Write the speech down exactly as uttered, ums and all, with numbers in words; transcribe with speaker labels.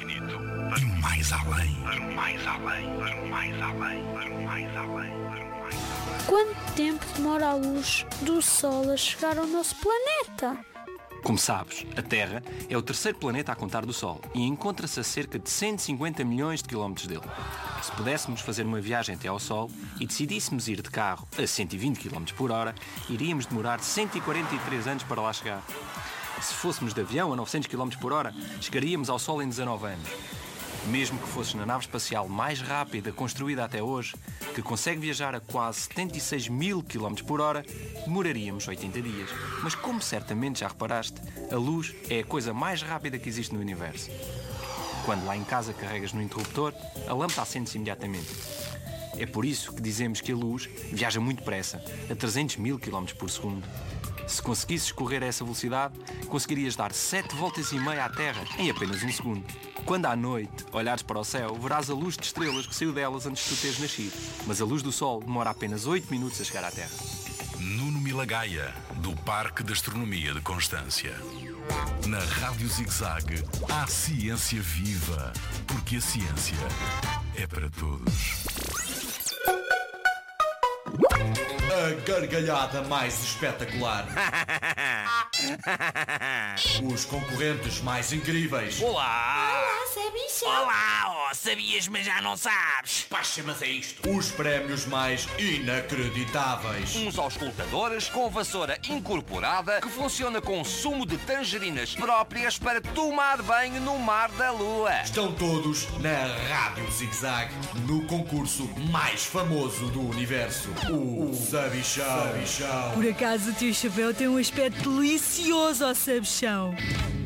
Speaker 1: infinito, para o mais além, para o mais além, para o mais além, para o mais além, para o mais além.
Speaker 2: Quanto tempo demora a luz do Sol a chegar ao nosso planeta?
Speaker 3: Como sabes, a Terra é o terceiro planeta a contar do Sol e encontra-se a cerca de cento e cinquenta milhões de quilómetros dele. Se pudéssemos fazer uma viagem até ao Sol e decidíssemos ir de carro a cento e vinte quilómetros por hora, iríamos demorar cento e quarenta e três anos para lá chegar. Se fôssemos de avião a novecentos quilómetros por hora, chegaríamos ao Sol em dezanove anos. Mesmo que fosses na nave espacial mais rápida construída até hoje, que consegue viajar a quase setenta e seis mil quilómetros por hora, demoraríamos oitenta dias. Mas como certamente já reparaste, a luz é a coisa mais rápida que existe no universo. Quando lá em casa carregas no interruptor, a lâmpada acende-se imediatamente. É por isso que dizemos que a luz viaja muito depressa, a trezentos mil quilómetros por segundo. Se conseguisses correr a essa velocidade, conseguirias dar sete voltas e meia à Terra em apenas um segundo. Quando à noite olhares para o céu, verás a luz de estrelas que saiu delas antes de tu teres nascido. Mas a luz do Sol demora apenas oito minutos a chegar à Terra.
Speaker 1: Nuno Milagaya, do Parque de Astronomia de Constância. Na Rádio Zig-Zag, há ciência viva, porque a ciência é para todos.
Speaker 4: A gargalhada mais espetacular. Os concorrentes mais incríveis.
Speaker 5: Olá!
Speaker 6: Olá, Sabichão!
Speaker 5: Olá, oh, sabias, mas já não sabes.
Speaker 4: Pá, chama-se a isto. Os prémios mais inacreditáveis.
Speaker 5: Uns auscultadores com vassoura incorporada que funciona com sumo de tangerinas próprias para tomar banho no mar da lua.
Speaker 4: Estão todos na Rádio Zig-Zag, no concurso mais famoso do universo. O Sabichão.
Speaker 7: Por acaso o teu chapéu tem um aspecto delicioso, ó Sabichão.